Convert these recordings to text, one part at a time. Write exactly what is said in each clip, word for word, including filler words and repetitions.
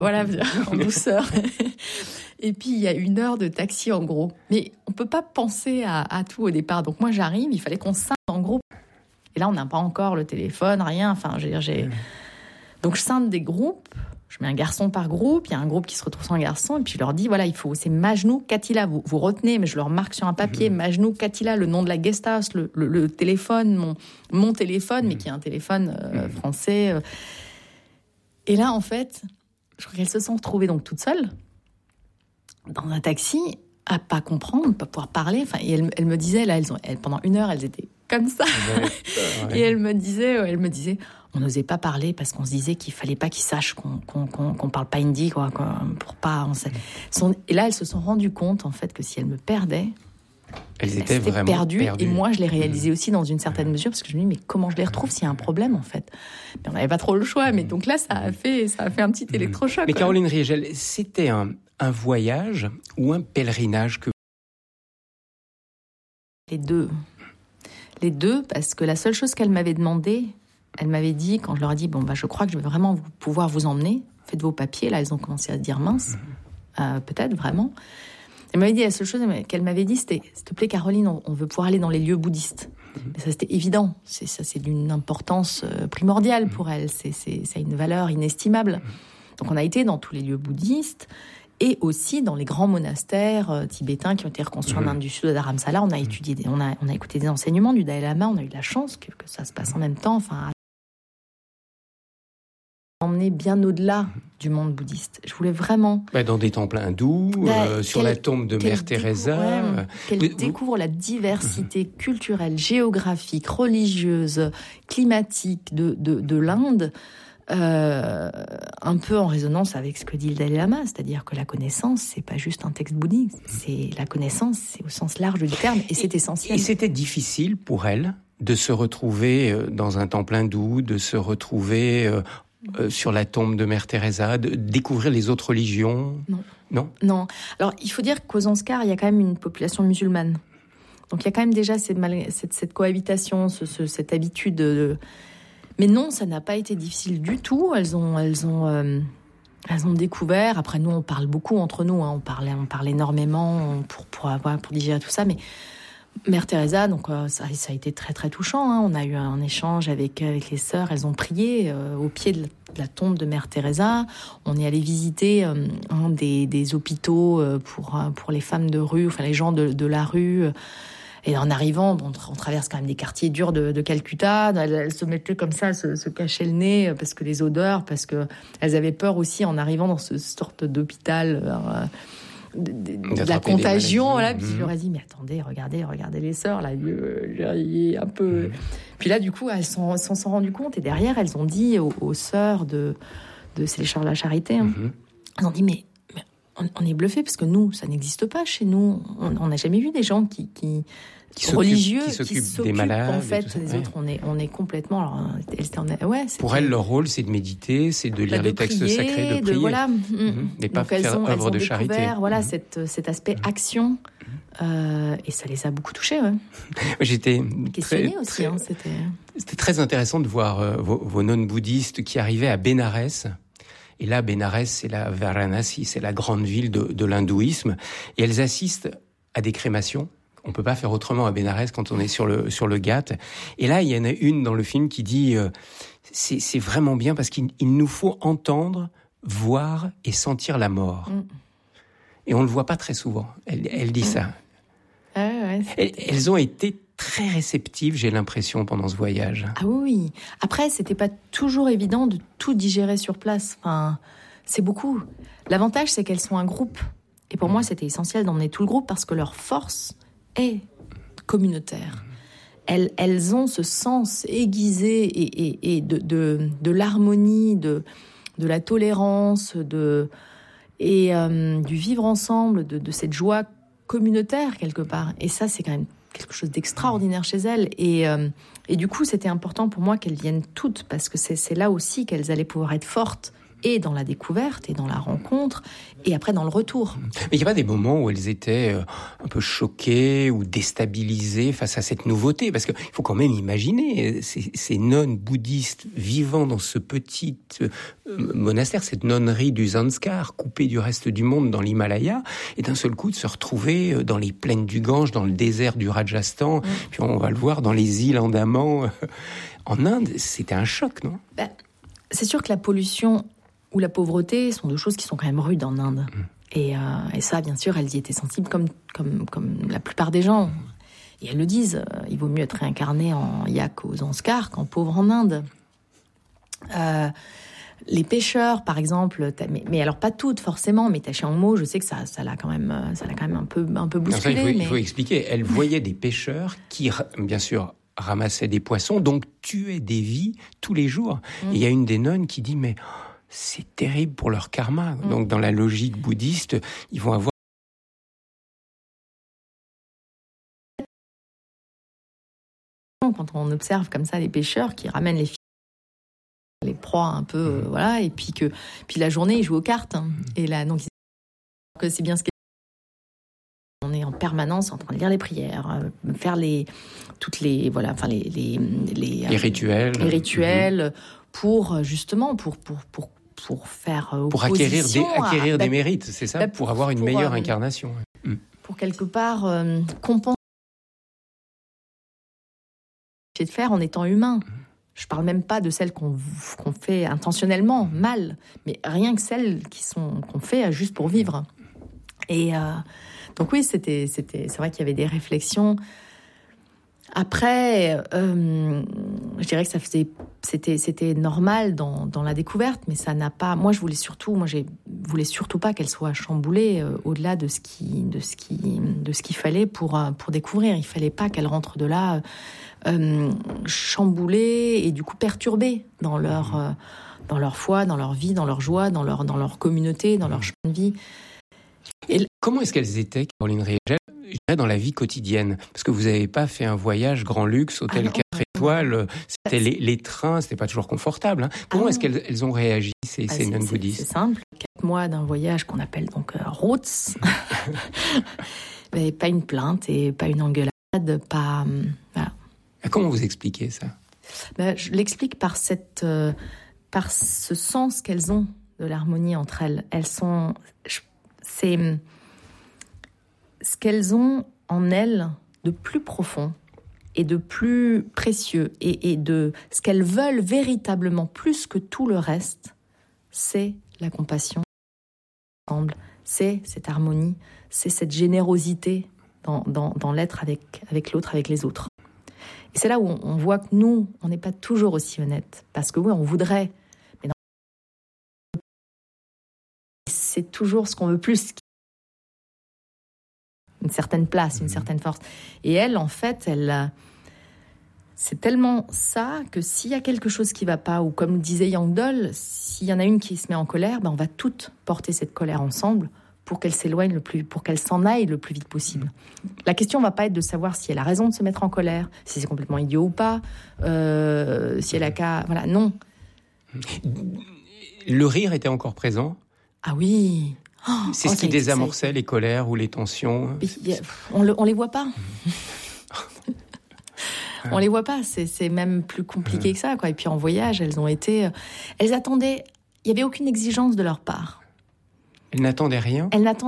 Voilà, en douceur. Et puis, il y a une heure de taxi, en gros. Mais on ne peut pas penser à, à tout au départ. Donc, moi, j'arrive, il fallait qu'on scinde en groupe. Et là, on n'a pas encore le téléphone, rien. Enfin, je veux dire, j'ai... Donc, je scinde des groupes. Je mets un garçon par groupe. Il y a un groupe qui se retrouve sans garçon. Et puis, je leur dis, voilà, il faut... C'est Majnou Katila. Vous, vous retenez, mais je leur marque sur un papier. Mmh. Majnou Katila, le nom de la guest house, le, le, le téléphone, mon, mon téléphone, mmh. mais qui est un téléphone euh, mmh. français. Et là, en fait... Je crois qu'elles se sont retrouvées donc toutes seules dans un taxi, à pas comprendre, pas pouvoir parler. Enfin, et elles, elles me disaient, là, elles ont, elles, pendant une heure, elles étaient comme ça. Ouais, ouais. Et elles me disaient, elles me disaient, on n'osait pas parler parce qu'on se disait qu'il fallait pas qu'ils sachent qu'on qu'on, qu'on, qu'on parle pas hindi, quoi, pour pas. On sait. Et là, elles se sont rendues compte en fait que si elles me perdaient, elles étaient elles vraiment perdues. perdues. Et moi, je l'ai réalisé mmh. aussi dans une certaine mmh. mesure parce que je me dis, mais comment je les retrouve s'il y a un problème en fait? Mais on n'avait pas trop le choix. Mais donc là, ça a fait, ça a fait un petit électrochoc. Mais Caroline Riegel, c'était un, un voyage ou un pèlerinage que les deux, les deux, parce que la seule chose qu'elle m'avait demandé, elle m'avait dit quand je leur ai dit, bon bah, je crois que je vais vraiment vous, pouvoir vous emmener. Faites vos papiers. Là, elles ont commencé à se dire mince, mmh. euh, peut-être vraiment. Elle m'avait dit, la seule chose qu'elle m'avait dit, c'était, s'il te plaît, Caroline, on, on veut pouvoir aller dans les lieux bouddhistes. Mais ça, c'était évident. C'est, ça, c'est d'une importance primordiale pour elle. C'est, c'est, ça a une valeur inestimable. Donc, on a été dans tous les lieux bouddhistes et aussi dans les grands monastères euh, tibétains qui ont été reconstruits mmh. en Inde du Sud, à Dharamsala. On a étudié, des, on a, on a écouté des enseignements du Dalai Lama. On a eu la chance que, que ça se passe en même temps. Enfin, emmener bien au-delà du monde bouddhiste. Je voulais vraiment... Bah dans des temples hindous, bah, euh, sur la tombe de Mère Teresa. Ouais, qu'elle vous... découvre la diversité mmh. culturelle, géographique, religieuse, climatique de, de, de l'Inde, euh, un peu en résonance avec ce que dit le Dalai Lama, c'est-à-dire que la connaissance, c'est pas juste un texte bouddhique, c'est la connaissance, c'est au sens large du terme, et c'est essentiel. Et c'était difficile pour elle de se retrouver dans un temple hindou, de se retrouver... Euh, Euh, sur la tombe de Mère Teresa, de découvrir les autres religions? Non. Non. Non. Alors, il faut dire qu'aux Zanskar, il y a quand même une population musulmane. Donc, il y a quand même déjà cette, cette, cette cohabitation, ce, ce, cette habitude. De... Mais non, ça n'a pas été difficile du tout. Elles ont, elles ont, euh, elles ont découvert. Après, nous, on parle beaucoup entre nous. Hein. On parlait, on parle énormément pour, pour, avoir, pour digérer tout ça. Mais Mère Teresa, donc euh, ça, ça a été très très touchant. Hein. On a eu un échange avec avec les sœurs. Elles ont prié euh, au pied de la, de la tombe de Mère Teresa. On est allé visiter euh, un des, des hôpitaux euh, pour pour les femmes de rue, enfin les gens de, de la rue. Et en arrivant, bon, on traverse quand même des quartiers durs de, de Calcutta. Elles, elles se mettaient comme ça, se, se cachaient le nez parce que les odeurs, parce que elles avaient peur aussi en arrivant dans ce sorte d'hôpital. Euh, De, de, de la contagion, voilà. Puis mmh. je leur ai dit, mais attendez, regardez, regardez les sœurs, là, il un peu. Mmh. Puis là, du coup, elles s'en sont, sont rendues compte, et derrière, elles ont dit aux, aux sœurs de, de c'est les Sœurs de la Charité, hein, mmh. elles ont dit, mais, mais on, on est bluffés parce que nous, ça n'existe pas chez nous. On n'a jamais vu des gens qui, qui, qui religieux, qui s'occupent, qui s'occupent des malades. En fait, les ouais. autres, on est, on est complètement. Alors, ouais, pour elles, leur rôle, c'est de méditer, c'est de lire bah, de les textes prier, sacrés, de prier, de, voilà, mmh. et pas donc faire ont, œuvre de découvert, charité. Voilà, mmh. cette, cet aspect mmh. action, euh, et ça les a beaucoup touchés. Ouais. J'étais questionnée très, aussi. Très, hein, c'était... c'était très intéressant de voir euh, vos, vos nonnes bouddhistes qui arrivaient à Bénarès. Et là, Bénarès, c'est la Varanasi, c'est la grande ville de, de l'hindouisme. Et elles assistent à des crémations. On peut pas faire autrement à Bénarès quand on est sur le sur le Ghat. Et là, il y en a une dans le film qui dit euh, c'est c'est vraiment bien parce qu'il il nous faut entendre, voir et sentir la mort. Mm. Et on le voit pas très souvent. Elle elle dit mm. ça. Ah ouais, elles, elles ont été très réceptives, j'ai l'impression, pendant ce voyage. Ah oui, oui. Après, c'était pas toujours évident de tout digérer sur place. Enfin, c'est beaucoup. L'avantage, c'est qu'elles sont un groupe. Et pour mmh. moi, c'était essentiel d'emmener tout le groupe parce que leur force est communautaire. Elles, elles ont ce sens aiguisé et, et, et de, de, de l'harmonie, de, de la tolérance, de, et euh, du vivre ensemble, de, de cette joie communautaire, quelque part. Et ça, c'est quand même quelque chose d'extraordinaire chez elles. Et, euh, et du coup, c'était important pour moi qu'elles viennent toutes, parce que c'est, c'est là aussi qu'elles allaient pouvoir être fortes et dans la découverte, et dans la rencontre, et après dans le retour. Mais il n'y a pas des moments où elles étaient un peu choquées ou déstabilisées face à cette nouveauté? Parce qu'il faut quand même imaginer ces, ces nonnes bouddhistes vivant dans ce petit monastère, cette nonnerie du Zanskar, coupée du reste du monde dans l'Himalaya, et d'un seul coup de se retrouver dans les plaines du Gange, dans le désert du Rajasthan, mmh. puis on va le voir dans les îles Andaman. En Inde, c'était un choc, non? Ben, c'est sûr que la pollution ou la pauvreté sont deux choses qui sont quand même rudes en Inde. Mmh. Et, euh, et ça, bien sûr, elles y étaient sensibles comme, comme, comme la plupart des gens. Et elles le disent, euh, il vaut mieux être réincarné en yak au Zanskar qu'en pauvre en Inde. Euh, les pêcheurs, par exemple, mais, mais alors pas toutes forcément, mais Tashi Angmo, je sais que ça, ça l'a quand même, ça l'a quand même un peu, un peu bousculé. Non, ça, il, faut, mais... il faut expliquer. Elle voyait des pêcheurs qui, bien sûr, ramassaient des poissons, donc tuaient des vies tous les jours. Mmh. Et il y a une des nonnes qui dit, mais c'est terrible pour leur karma. Mmh. Donc, dans la logique bouddhiste, ils vont avoir quand on observe comme ça les pêcheurs qui ramènent les filles, les proies un peu, mmh. euh, voilà, et puis que, puis la journée ils jouent aux cartes, hein, mmh. et là donc que c'est bien ce qu'on est en permanence en train de lire les prières, euh, faire les toutes les voilà, enfin les les les, les rituels, les rituels mmh. pour justement pour pour pour pour faire opposition pour acquérir des acquérir à, des bah, mérites, c'est ça, bah, pour avoir une pour, meilleure euh, incarnation. Mmh. Pour quelque part euh, compenser de faire en étant humain. Je parle même pas de celles qu'on, qu'on fait intentionnellement, mal, mais rien que celles qui sont, qu'on fait juste pour vivre. Et euh, donc oui, c'était, c'était, c'est vrai qu'il y avait des réflexions. Après, euh, je dirais que ça faisait, c'était, c'était normal dans, dans la découverte, mais ça n'a pas. Moi, je voulais surtout, moi, je voulais surtout pas qu'elle soit chamboulée euh, au-delà de ce qui, de ce qui, de ce qu'il fallait pour pour découvrir. Il fallait pas qu'elle rentre de là euh, chamboulée et du coup perturbée dans leur euh, dans leur foi, dans leur vie, dans leur joie, dans leur dans leur communauté, dans leur chemin de vie. Et comment est-ce qu'elles étaient, Caroline Riegel, dans la vie quotidienne? Parce que vous n'avez pas fait un voyage grand luxe, hôtel ah quatre étoiles, c'était les, les trains, c'était pas toujours confortable. Hein. Comment ah est-ce qu'elles elles ont réagi, ces, ah, ces nonnes bouddhistes? C'est simple, quatre mois d'un voyage qu'on appelle donc euh, Roots, mais pas une plainte et pas une engueulade, pas... Euh, voilà. Comment vous expliquez ça? Ben, je l'explique par, cette, euh, par ce sens qu'elles ont de l'harmonie entre elles. Elles sont... Je, c'est ce qu'elles ont en elles de plus profond et de plus précieux et, et de ce qu'elles veulent véritablement plus que tout le reste, c'est la compassion ensemble, c'est cette harmonie, c'est cette générosité dans, dans, dans l'être avec, avec l'autre, avec les autres. Et c'est là où on, on voit que nous, on n'est pas toujours aussi honnêtes, parce que oui, on voudrait, mais non, c'est toujours ce qu'on veut plus, une certaine place, une certaine force. Et elle, en fait, elle, c'est tellement ça que s'il y a quelque chose qui ne va pas, ou comme disait Yang Dol, s'il y en a une qui se met en colère, ben on va toutes porter cette colère ensemble pour qu'elle s'éloigne le plus, pour qu'elle s'en aille le plus vite possible. La question ne va pas être de savoir si elle a raison de se mettre en colère, si c'est complètement idiot ou pas, euh, si elle a qu'à... Voilà, non. Le rire était encore présent? Ah oui. Oh, c'est ce oh, qui désamorçait été... les colères ou les tensions. A... On, le, on les voit pas. On les voit pas. C'est, c'est même plus compliqué que ça, quoi. Et puis en voyage, elles ont été, elles attendaient. Il y avait aucune exigence de leur part. Elles n'attendaient rien. Elles n'attendaient.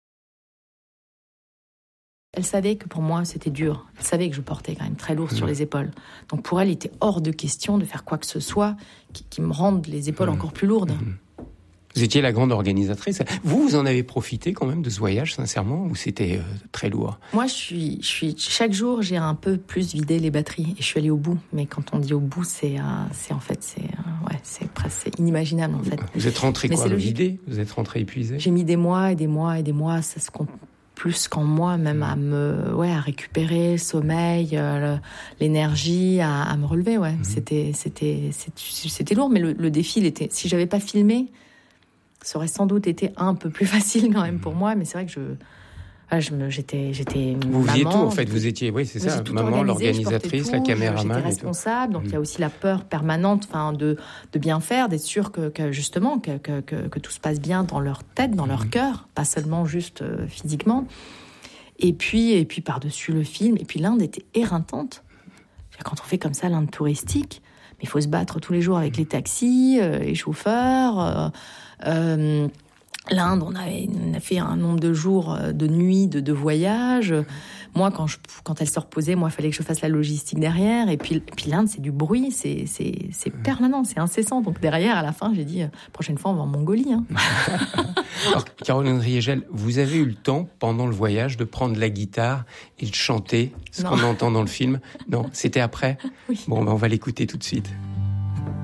Elles savaient que pour moi c'était dur. Elles savaient que je portais quand même très lourd mmh. sur les épaules. Donc pour elles, il était hors de question de faire quoi que ce soit qui, qui me rende les épaules mmh. encore plus lourdes. Mmh. Vous étiez la grande organisatrice. Vous, vous en avez profité quand même de ce voyage, sincèrement, ou c'était euh, très lourd? Moi, je suis, je suis, chaque jour, j'ai un peu plus vidé les batteries et je suis allée au bout. Mais quand on dit au bout, c'est, euh, c'est en fait, c'est, euh, ouais, c'est presque c'est inimaginable en fait. Vous êtes rentrée quoi, le vidé? Vous êtes rentrée épuisée? J'ai mis des mois et des mois et des mois. Ça se compte plus qu'en moi, même à me, ouais, à récupérer le sommeil, euh, le, l'énergie, à, à me relever. Ouais, mmh. c'était, c'était, c'était, c'était lourd, mais le, le défi, il était. Si j'avais pas filmé, ça aurait sans doute été un peu plus facile quand même pour moi, mais c'est vrai que je, Ah, je me, j'étais, j'étais Vous maman, faisiez tout, en fait. Vous étiez, oui, c'est j'ai ça, tout maman, organisé, l'organisatrice, je la portais tout, caméraman. J'étais responsable, donc il y a aussi la peur permanente, enfin, de, de bien faire, d'être sûr que, que justement, que, que, que, que tout se passe bien dans leur tête, dans leur cœur, pas seulement juste euh, physiquement. Et puis, et puis par-dessus le film, et puis l'Inde était éreintante. Quand on fait comme ça l'Inde touristique, mais il faut se battre tous les jours avec les taxis, euh, les chauffeurs. Euh, euh, L'Inde, on a, on a fait un nombre de jours, de nuits, de, de voyages. Moi, quand, je, quand elle se reposait, moi, il fallait que je fasse la logistique derrière. Et puis, puis l'Inde, c'est du bruit, c'est, c'est, c'est permanent, c'est incessant. Donc derrière, à la fin, j'ai dit, prochaine fois, on va en Mongolie. Hein. Alors, Caroline Riegel, vous avez eu le temps, pendant le voyage, de prendre la guitare et de chanter ce non. qu'on entend dans le film? Non, c'était après? Oui. Bon, ben, on va l'écouter tout de suite.